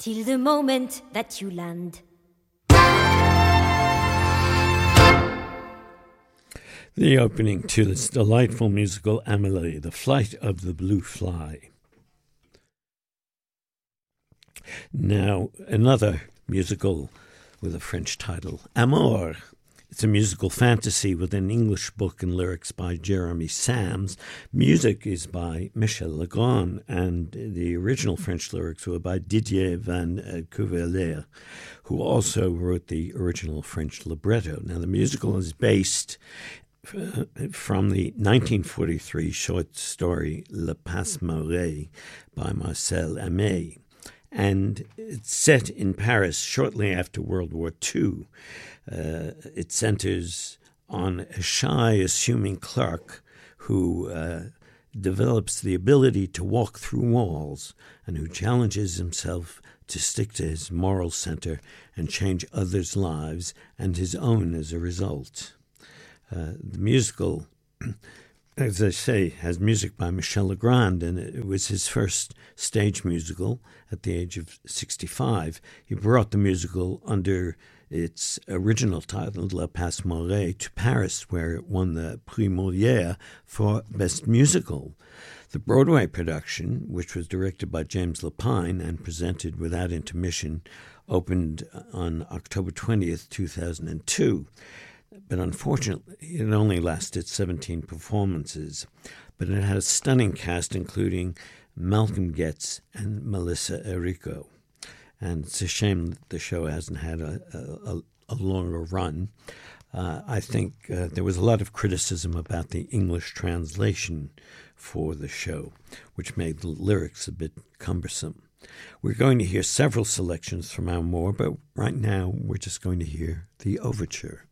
till the moment that you land. The opening to this delightful musical Amélie, The Flight of the Blue Fly. Now, another musical with a French title, Amour. It's a musical fantasy with an English book and lyrics by Jeremy Sams. Music is by Michel Legrand, and the original French lyrics were by Didier Van Cuvelier, who also wrote the original French libretto. Now, the musical is based from the 1943 short story Le Passe-Muraille by Marcel Aimé, and it's set in Paris shortly after World War II. It centers on a shy, assuming clerk who develops the ability to walk through walls and who challenges himself to stick to his moral center and change others' lives and his own as a result. The musical, as I say, has music by Michel Legrand, and it was his first stage musical at the age of 65. He brought the musical under its original title, Le Passe-Muraille, to Paris, where it won the Prix Molière for Best Musical. The Broadway production, which was directed by James Lapine and presented without intermission, opened on October 20th, 2002. But unfortunately, it only lasted 17 performances. But it had a stunning cast, including Malcolm Getz and Melissa Errico. And it's a shame that the show hasn't had a longer run. I think there was a lot of criticism about the English translation for the show, which made the lyrics a bit cumbersome. We're going to hear several selections from Amour, but right now we're just going to hear the overture.